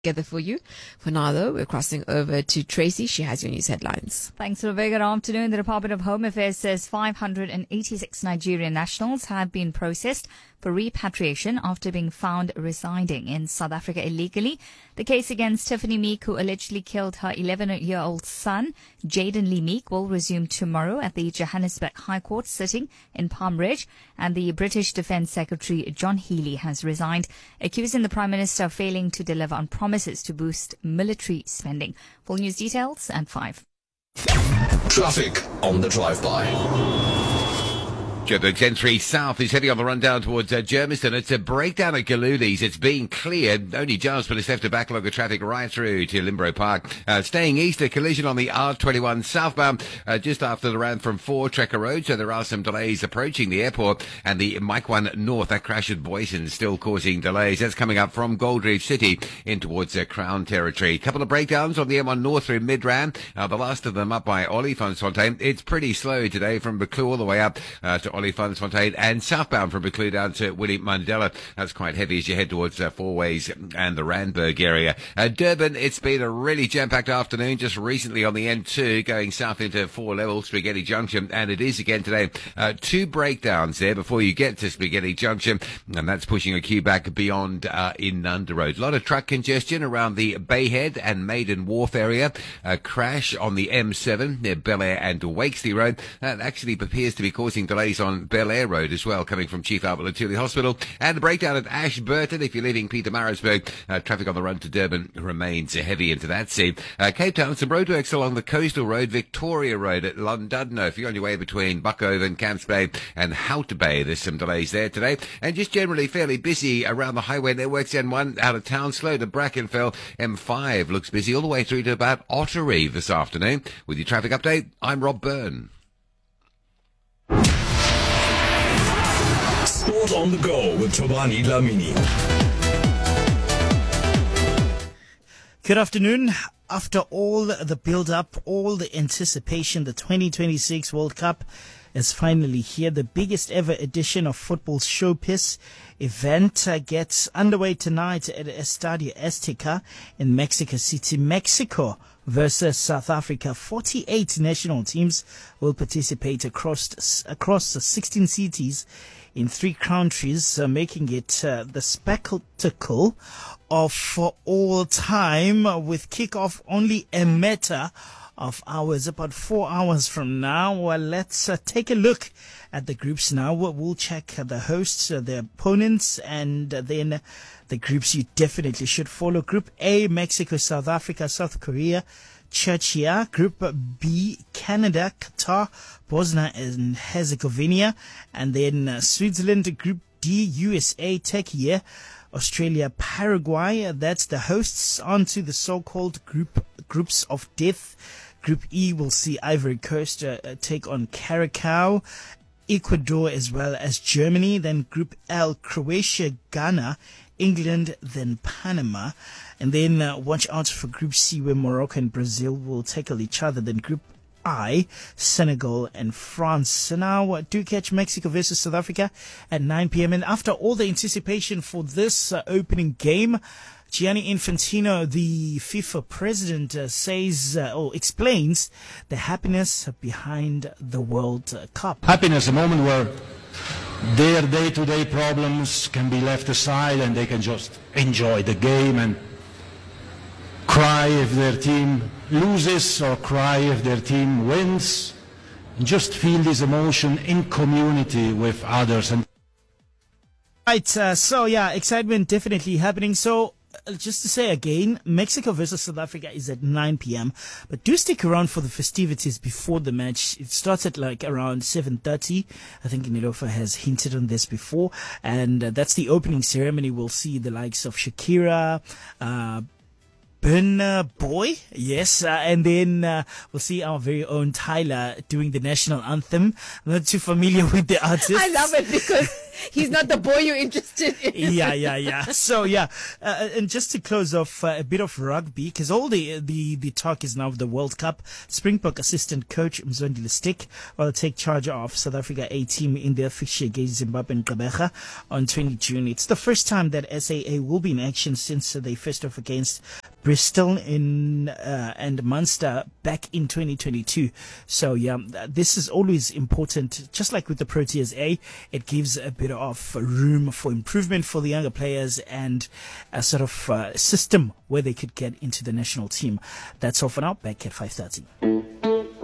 together for you. For now, though, we're crossing over to Tracy. She has your news headlines. Thanks for a very good afternoon. The Department of Home Affairs says 586 Nigerian nationals have been processed for repatriation after being found residing in South Africa illegally. The case against Tiffany Meek, who allegedly killed her 11-year-old son, Jaden Lee Meek, will resume tomorrow at the Johannesburg High Court sitting in Palm Ridge. And the British Defence Secretary John Healey has resigned, accusing the Prime Minister of failing to deliver on promises to boost military spending. Full news details at 5. Traffic on the drive-by. Joburg N3 South is heading on the run down towards Germiston. It's a breakdown at Galulis. It's being cleared, only just, but it's left a backlog of traffic right through to Limbro Park. Staying east, a collision on the R21 southbound just after the round from 4 Trekker Road, so there are some delays approaching the airport. And the Mike 1 North, that crash at Boyson, still causing delays. That's coming up from Gold Reef City in towards Crown Territory. Couple of breakdowns on the M1 North through Midrand, the last of them up by Olifantsfontein. It's pretty slow today from Buccleuch all the way up to Olifantsfontein, and southbound from Buccleuch down to Willie Mandela. That's quite heavy as you head towards Four Ways and the Randburg area. Durban, it's been a really jam-packed afternoon just recently on the N2 going south into 4 Levels, Spaghetti Junction, and it is again today. 2 breakdowns there before you get to Spaghetti Junction, and that's pushing a queue back beyond Inanda Road. A lot of truck congestion around the Bayhead and Maiden Wharf area. A crash on the M7 near Bel Air and Wakesley Road. That actually appears to be causing delays on Bel Air Road as well, coming from Chief Albert Lutuli Hospital. And the breakdown at Ashburton, if you're leaving Pietermaritzburg, traffic on the run to Durban remains heavy into that scene. Cape Town, some roadworks along the coastal road, Victoria Road at Londudno. If you're on your way between Buckoven, Camps Bay and Hout Bay, there's some delays there today. And just generally fairly busy around the highway networks. N1 out of town, slow to Brackenfell. M5 looks busy all the way through to about Ottery this afternoon. With your traffic update, I'm Rob Byrne. Sport on the go with Tobani Dlamini. Good afternoon. After all the build-up, all the anticipation, the 2026 World Cup is finally here. The biggest ever edition of football's showpiece event gets underway tonight at Estadio Azteca in Mexico City, Mexico versus South Africa. 48 national teams will participate across the 16 cities in 3 countries, making it the spectacle of all time, with kickoff only a matter of hours, about 4 hours from now. Well, let's take a look at the groups now. We'll check the hosts, the opponents, and then the groups you definitely should follow. Group A, Mexico, South Africa, South Korea, Czechia. Group B, Canada, Qatar, Bosnia and Herzegovina, and then Switzerland. Group D, USA, Turkey, Australia, Paraguay. That's the hosts. On to the so-called groups of death. Group E will see Ivory Coast take on Curacao, Ecuador as well as Germany. Then Group L, Croatia, Ghana, England, then Panama. And then watch out for Group C, where Morocco and Brazil will tackle each other. Then Group I, Senegal and France. So now do catch Mexico versus South Africa at 9 p.m. And after all the anticipation for this opening game, Gianni Infantino, the FIFA president, says or explains the happiness behind the World Cup. Happiness, a moment where their day-to-day problems can be left aside and they can just enjoy the game and cry if their team loses or cry if their team wins, and just feel this emotion in community with others. And right, so yeah, excitement definitely happening. So just to say again, Mexico versus South Africa is at 9 p.m. But do stick around for the festivities before the match. It starts at like around 7:30. I think Nilofa has hinted on this before. And that's the opening ceremony. We'll see the likes of Shakira, Burna Boy, yes, and then we'll see our very own Tyler doing the national anthem. I'm not too familiar with the artist. I love it because he's not the boy you're interested in. Yeah. So and just to close off, a bit of rugby, because all the talk is now of the World Cup. Springbok assistant coach Mzondile Stick will take charge of South Africa A team in their fixture against Zimbabwe in Gqeberha on 20 June. It's the first time that SAA will be in action since they faced off against Bristol and Munster back in 2022. So this is always important. Just like with the Proteas A, it gives a bit of room for improvement for the younger players and a sort of system where they could get into the national team. That's all for now. Back at 5:30.